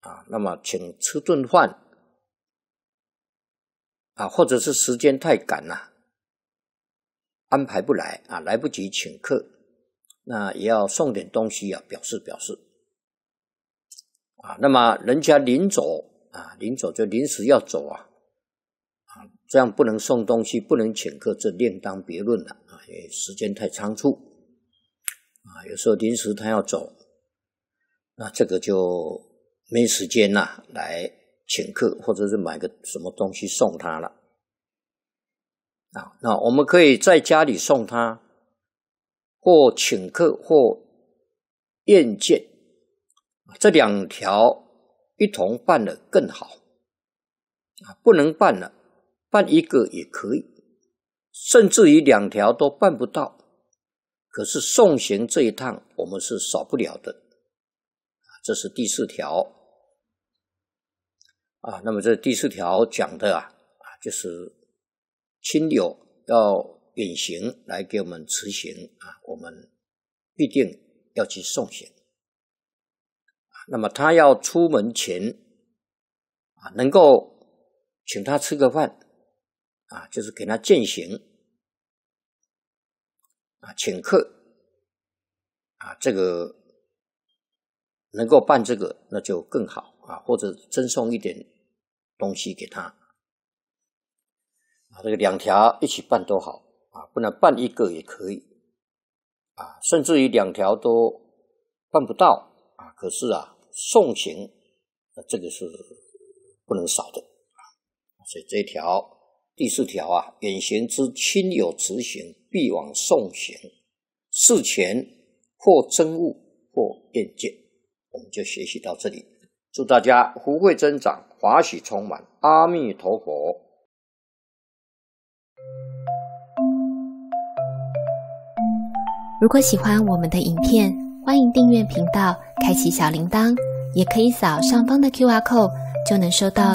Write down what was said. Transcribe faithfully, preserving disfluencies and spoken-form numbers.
啊，那么请吃顿饭啊，或者是时间太赶了、啊，安排不来啊，来不及请客，那也要送点东西啊，表示表示啊。那么人家临走啊，临走就临时要走啊，啊，这样不能送东西，不能请客，这另当别论了啊，因为时间太仓促啊，有时候临时他要走，那这个就没时间啦，来请客或者是买个什么东西送他了啊。那我们可以在家里送他，或请客，或宴见，这两条一同办了更好啊。不能办了，办一个也可以，甚至于两条都办不到，可是送行这一趟我们是少不了的。这是第四条啊。那么这第四条讲的啊，就是亲友要远行来给我们辞行啊，我们必定要去送行。那么他要出门前啊，能够请他吃个饭啊，就是给他饯行啊，请客啊，这个能够办这个那就更好啊，或者赠送一点东西给他啊，这个两条一起办都好啊，不能办一个也可以啊，甚至于两条都办不到啊，可是啊送行这个是不能少的啊。所以这一条第四条啊，远行之亲友辞行，必往送行，事前或憎恶或厌见。我们就学习到这里，祝大家福慧增长，华喜充满，阿弥陀佛。 如果喜欢我们的影片，欢迎订阅频道，开启小铃铛，也可以扫上方的 Q R code， 就能收到